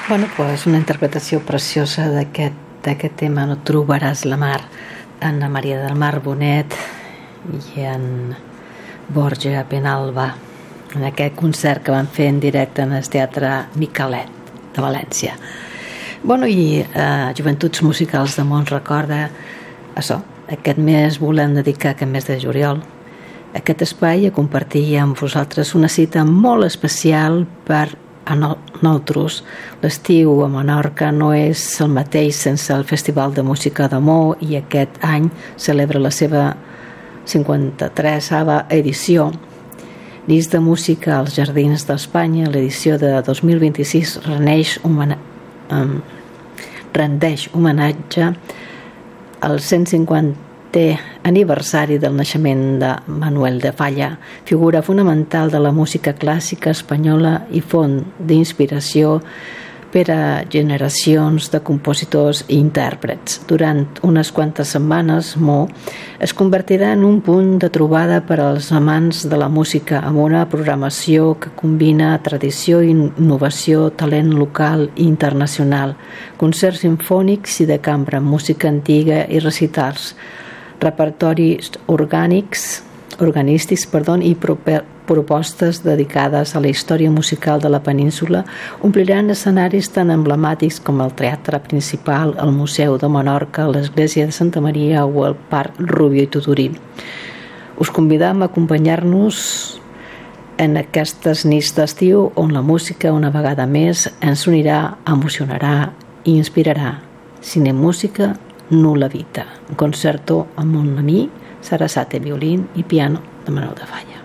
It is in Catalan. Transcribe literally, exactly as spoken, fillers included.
Bueno, pues una interpretació preciosa d'aquest, d'aquest tema, No trobaràs la mar, en la Maria del Mar Bonet i en Borja Penalba, en aquest concert que van fer en directe en el Teatre Micalet de València. Bueno, i eh, Joventuts Musicals de Mons recorda això, aquest mes volem dedicar, aquest mes de juliol, aquest espai a compartir amb vosaltres una cita molt especial per a nosaltres. L'estiu a Menorca no és el mateix sense el Festival de Música d'Amor, i aquest any celebra la seva cinquanta-tresena edició. Nits de Música als Jardins d'Espanya, l'edició de dos mil vint-i-sis reneix humana, um, rendeix homenatge al cent cinquantè aniversari del naixement de Manuel de Falla, figura fonamental de la música clàssica espanyola i font d'inspiració per a generacions de compositors i intèrprets. Durant unes quantes setmanes, Mo es convertirà en un punt de trobada per als amants de la música, amb una programació que combina tradició, innovació, talent local i internacional, concerts simfònics i de cambra, música antiga i recitals, repertoris orgànics, organístics perdó, i propostes dedicades a la història musical de la península ompliran escenaris tan emblemàtics com el Teatre Principal, el Museu de Menorca, l'Església de Santa Maria o el Parc Rubió i Tudurí. Us convidam a acompanyar-nos en aquestes nits d'estiu on la música una vegada més ens unirà, emocionarà i inspirarà. Cine música nulla vita, un concerto amb un amí, Sarasate, violín i piano de Manuel de Falla.